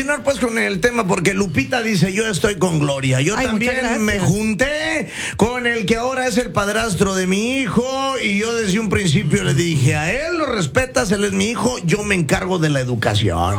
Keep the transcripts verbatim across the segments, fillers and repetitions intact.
continuar pues con el tema, porque Lupita dice, yo estoy con Gloria. Yo Ay, también me junté con el que ahora es el padrastro de mi hijo, y yo desde un principio le dije, a él lo respetas, él es mi hijo, yo me encargo de la educación.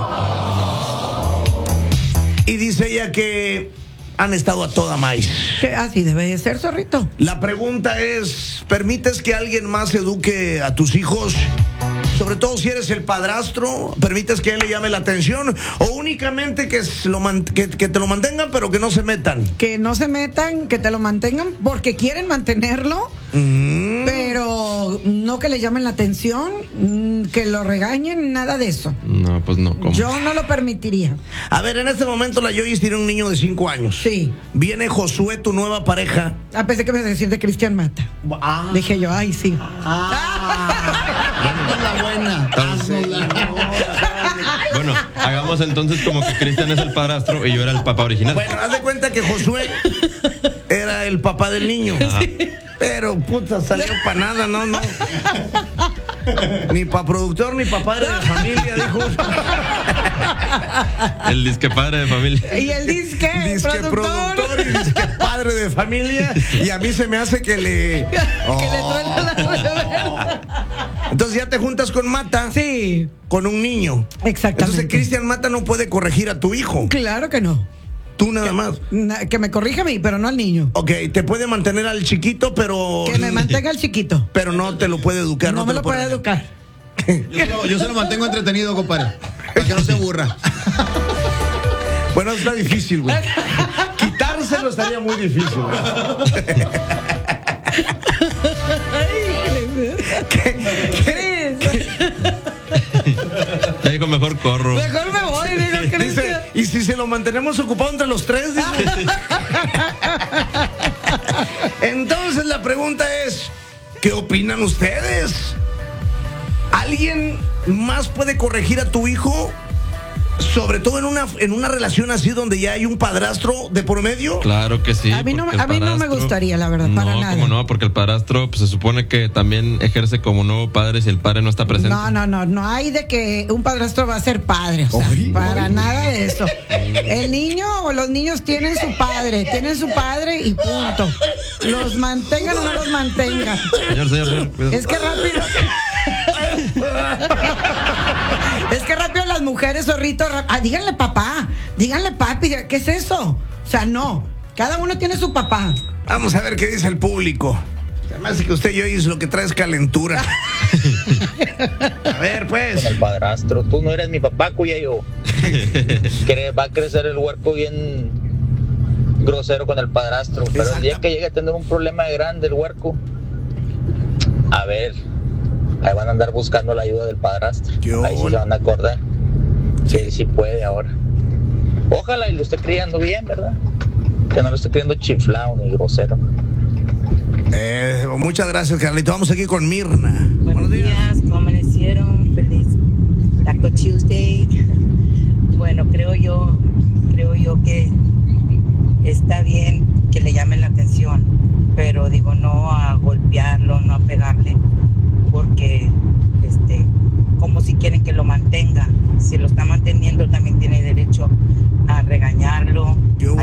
Y dice ella que han estado a toda maíz. Que así debe de ser, zorrito. La pregunta es, ¿permites que alguien más eduque a tus hijos? Sobre todo si eres el padrastro, ¿permites que él le llame la atención? ¿O únicamente que, lo man- que, que te lo mantengan, pero que no se metan? Que no se metan, que te lo mantengan porque quieren mantenerlo, Mm. pero no que le llamen la atención, mm, que lo regañen, nada de eso. No, pues no, ¿cómo? Yo no lo permitiría. A ver, en este momento la Joyce tiene un niño de cinco años. Sí. Viene Josué, tu nueva pareja. Ah, pensé que me ibas a decir de Cristian Mata. Ah. Dije yo, ay, sí. La buena. Bueno, hagamos entonces como que Cristian es el padrastro y yo era el papá original. Bueno, haz de cuenta que Josué era el papá del niño. Pero, puta, salió para nada, no, no. Ni para productor, ni para padre de familia, dijo. El disque padre de familia. Y el disque, Disque productor. productor y disque padre de familia. Y a mí se me hace que le... Que le truena la reversa. Entonces ya te juntas con Mata, Sí, con un niño. exactamente. Entonces Cristian Mata no puede corregir a tu hijo. Claro que no. Tú nada más. Na- Que me corrija a mí, pero no al niño. Ok, te puede mantener al chiquito, pero... Que me mantenga el chiquito. Pero no te lo puede educar. No, te me lo puede educar. Yo, se lo- yo se lo mantengo entretenido, compadre. Para que no se aburra. Bueno, está difícil, güey. Quitárselo estaría muy difícil, güey. ¿Qué? ¿Qué? Ya dijo, mejor corro. Mejor me voy, digo, Dice, Cristian. ¿y si se lo mantenemos ocupado entre los tres? Dice. Entonces la pregunta es, ¿qué opinan ustedes? ¿Alguien más puede corregir a tu hijo? Sobre todo en una, en una relación así donde ya hay un padrastro de por medio. Claro que sí. A mí no- porque el a mí no me padrastro- gustaría, la verdad, para no, nada. ¿cómo no? Porque el padrastro pues, se supone que también ejerce como nuevo padre si el padre no está presente. No, no, no, no hay de que un padrastro va a ser padre, o sea, Ay, para ay. nada de eso. El niño o los niños tienen su padre, tienen su padre y punto. Los mantengan o no los mantengan. Señor, señor, señor, cuidado. Es que rápido. Es que rápido las mujeres, zorrito, rap- ah, díganle papá, díganle papi, ¿qué es eso? O sea, no, cada uno tiene su papá. Vamos a ver qué dice el público. Además que usted y yo es lo que trae es calentura. A ver, pues. Con el padrastro. Tú no eres mi papá, cuyo. Que va a crecer el huerco bien grosero con el padrastro. Pero el día que llegue a tener un problema grande el huerco, a ver, ahí van a andar buscando la ayuda del padrastro. ¿Qué Ahí sí ole? se van a acordar que él sí puede ahora. Ojalá y lo esté criando bien, ¿verdad? Que no lo esté criando chiflado ni grosero. Eh, muchas gracias, Carlito. Vamos aquí con Mirna. Buenos días, ¿cómo amanecieron? Feliz Taco Tuesday. Bueno, creo yo, creo yo que está bien que le llamen la atención, pero digo, no a golpearlo, no a pegarle, porque este, como si quieren que lo mantenga. Si lo está manteniendo, también tiene derecho a regañarlo, Yo-